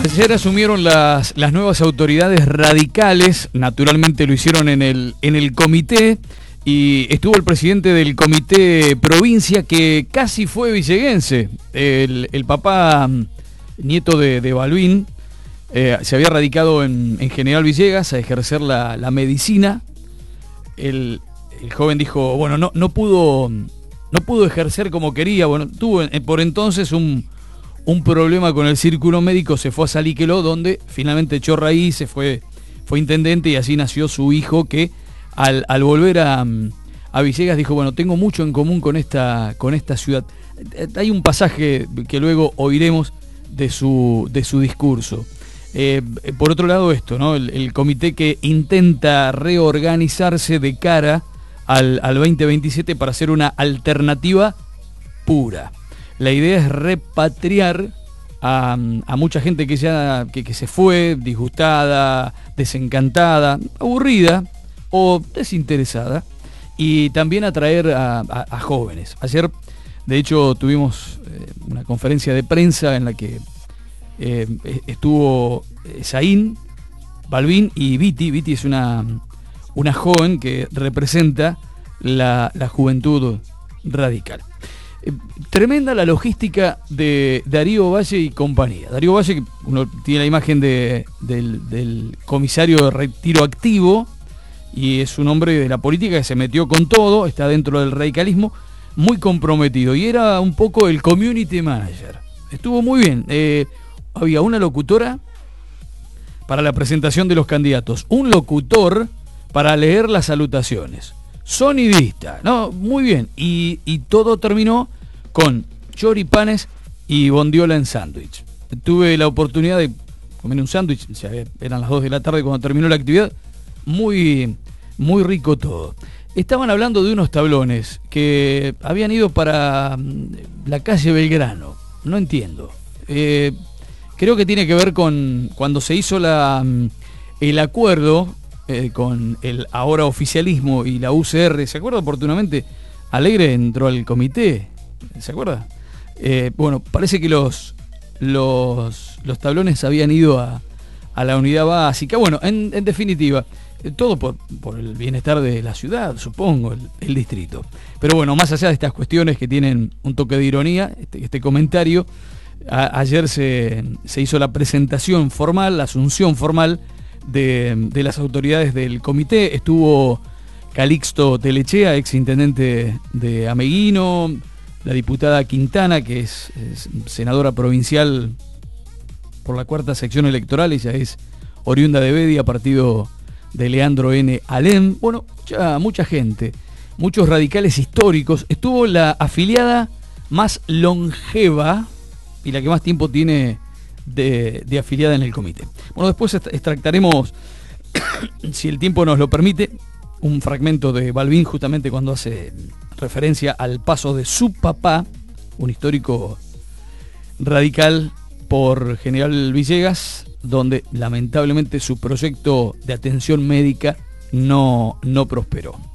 Ayer asumieron las nuevas autoridades radicales, naturalmente lo hicieron en el comité, y estuvo el presidente del comité provincia, que casi fue villeguense, el papá nieto de Balbín. Se había radicado en General Villegas a ejercer la medicina. El joven dijo, bueno, no pudo ejercer como quería. Bueno, tuvo por entonces un problema con el círculo médico, se fue a Salíqueló, donde finalmente echó raíz, fue intendente, y así nació su hijo, que al volver a Villegas dijo, bueno, tengo mucho en común con esta ciudad. Hay un pasaje que luego oiremos de su discurso. Por otro lado, esto, ¿no? El comité que intenta reorganizarse de cara al 2027 para hacer una alternativa pura. La idea es repatriar a mucha gente que se fue disgustada, desencantada, aburrida o desinteresada, y también atraer a jóvenes. Ayer, de hecho, tuvimos una conferencia de prensa en la que estuvo Zain, Balbín y Viti. Viti es una joven que representa la juventud radical. Tremenda la logística de Darío Valle y compañía. Darío Valle, que uno tiene la imagen del comisario de retiro activo, y es un hombre de la política que se metió con todo, está dentro del radicalismo, muy comprometido, y era un poco el community manager. Estuvo muy bien. Había una locutora para la presentación de los candidatos, un locutor para leer las salutaciones, sonidista, no, muy bien, y todo terminó con choripanes y bondiola en sándwich. Tuve la oportunidad de comer un sándwich, eran las 2 de la tarde cuando terminó la actividad, muy rico todo. Estaban hablando de unos tablones que habían ido para la calle Belgrano, no entiendo. Creo que tiene que ver con cuando se hizo el acuerdo con el ahora oficialismo y la UCR. ¿Se acuerda oportunamente? Alegre entró al comité, ¿se acuerda? Bueno, parece que los tablones habían ido a la unidad básica. Bueno, en definitiva, todo por el bienestar de la ciudad, supongo, el distrito. Pero bueno, más allá de estas cuestiones que tienen un toque de ironía, este comentario, ayer se hizo la presentación formal, la asunción formal de las autoridades del comité. Estuvo Calixto Telechea, ex intendente de Ameguino, la diputada Quintana, que es senadora provincial por la 4ª sección electoral, ella es oriunda de Bedia, partido de Leandro N. Alem. Bueno, mucha gente, muchos radicales históricos. Estuvo la afiliada más longeva y la que más tiempo tiene de afiliada en el comité. Bueno, después extractaremos, si el tiempo nos lo permite, un fragmento de Balbín, justamente cuando hace referencia al paso de su papá, un histórico radical, por General Villegas, donde lamentablemente su proyecto de atención médica no prosperó.